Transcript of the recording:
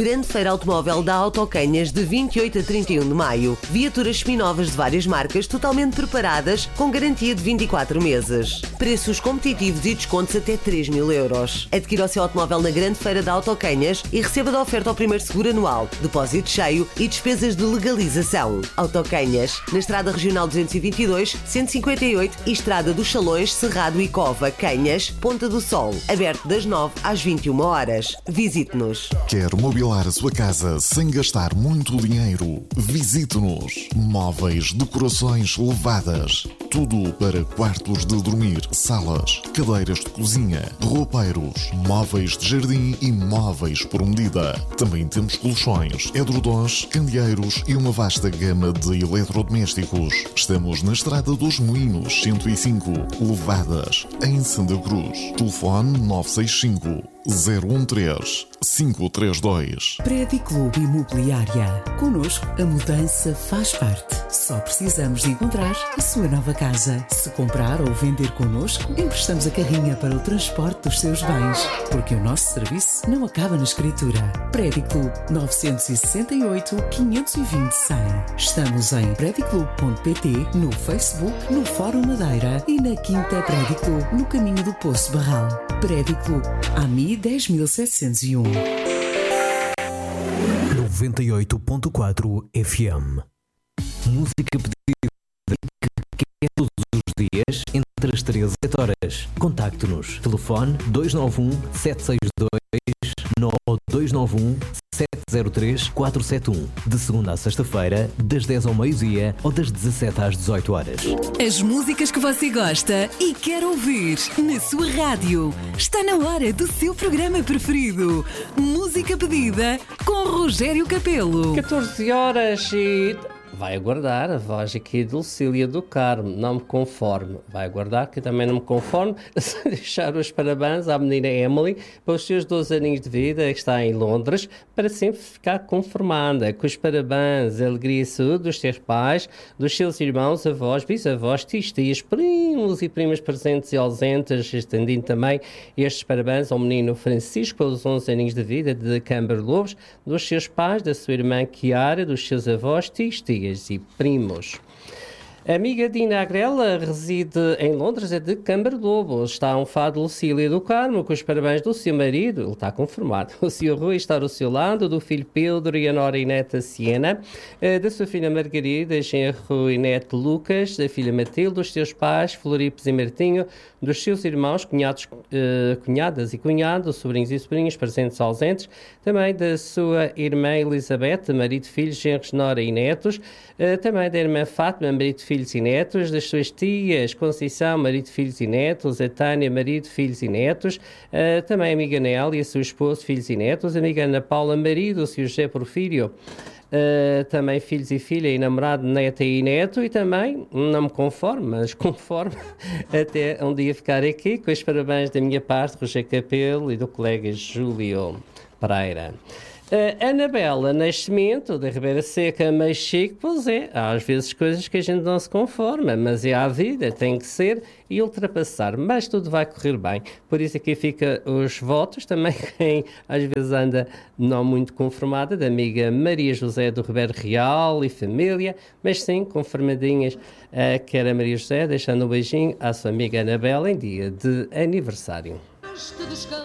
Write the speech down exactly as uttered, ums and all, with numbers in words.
Grande Feira Automóvel da Autocanhas de vinte e oito a trinta e um de maio. Viaturas seminovas de várias marcas totalmente preparadas com garantia de vinte e quatro meses. Preços competitivos e descontos até três mil euros. Adquira o seu automóvel na Grande Feira da Autocanhas e receba da oferta ao primeiro seguro anual, depósito cheio e despesas de legalização. Autocanhas, na Estrada Regional duzentos e vinte e dois, cento e cinquenta e oito e Estrada dos Salões, Cerrado e Cova, Canhas, Ponta do Sol. Aberto das nove às vinte e uma horas. Visite-nos. Quer mobilar a sua casa sem gastar muito dinheiro? Visite-nos. Móveis, decorações levadas. Tudo para quartos de dormir, salas, cadeiras de cozinha, roupeiros, móveis de jardim e móveis por medida. Também temos colchões, edredons, candeeiros e uma vasta gama de eletrodomésticos. Estamos na Estrada dos Moinhos, cento e cinco, Levadas, em Santa Cruz. Telefone nove seis cinco, zero um três, cinco três dois. Prédio Clube Imobiliária. Connosco, a mudança faz parte. Só precisamos de encontrar a sua nova casa. Se comprar ou vender connosco, emprestamos a carrinha para o transporte dos seus bens. Porque o nosso serviço não acaba na escritura. Prédio Clube nove seis oito, quinhentos e vinte, cem. Estamos em prédio clube ponto pt, no Facebook, no Fórum Madeira e na Quinta Prédio Clube, no caminho do Poço Barral. Prédio Clube, A M I dez mil setecentos e um. noventa e oito ponto quatro F M. Música pedida que é todos os dias entre as treze e as horas. Contacte-nos. Telefone dois nove um, sete seis dois, nove dois nove um, sete zero três, quatro sete um. De segunda a sexta-feira, das dez ao meio-dia ou das dezassete às dezoito horas. As músicas que você gosta e quer ouvir na sua rádio. Está na hora do seu programa preferido. Música pedida com Rogério Capelo. catorze horas e... Vai aguardar a voz aqui de Lucília do Carmo, não me conformo. Vai aguardar que eu também não me conformo. Deixar os parabéns à menina Emily pelos seus doze aninhos de vida, que está em Londres, para sempre ficar conformada. Com os parabéns, a alegria e saúde dos seus pais, dos seus irmãos, avós, bisavós, tios, tias, primos e primas presentes e ausentes, estendendo também estes parabéns ao menino Francisco pelos onze aninhos de vida de Câmara Lobos, dos seus pais, da sua irmã Chiara, dos seus avós, tios, tias e primos. A amiga Dina Agrela reside em Londres, é de Câmara Lobos. Está um fado Lucília do Carmo, com os parabéns do seu marido, ele está conformado. O senhor Rui está ao seu lado, do filho Pedro e a nora e neta Siena, da sua filha Margarida, genro e neto Lucas, da filha Matilde, dos seus pais, Floripes e Martinho, dos seus irmãos, cunhados, eh, cunhadas e cunhados, sobrinhos e sobrinhas, presentes e ausentes, também da sua irmã Elizabeth, marido, filhos, genros, nora e netos, eh, também da irmã Fátima, marido, filhos e netos, das suas tias Conceição, marido, filhos e netos, a Tânia, marido, filhos e netos, uh, também a amiga Nélia, seu esposo, filhos e netos, a amiga Ana Paula, marido, o senhor José Porfírio, uh, também filhos e filha e namorado, neta e neto, e também, não me conformo, mas conforme, até um dia ficar aqui, com os parabéns da minha parte, Rogério Capelo e do colega Júlio Pereira. Uh, Anabela Nascimento, da Ribeira Seca, mais chique, pois é, há às vezes coisas que a gente não se conforma, mas é a vida, tem que ser e ultrapassar, mas tudo vai correr bem. Por isso aqui fica os votos, também quem às vezes anda não muito conformada, da amiga Maria José do Ribeiro Real e família, mas sim, conformadinhas, uh, que era Maria José, deixando um beijinho à sua amiga Anabela em dia de aniversário.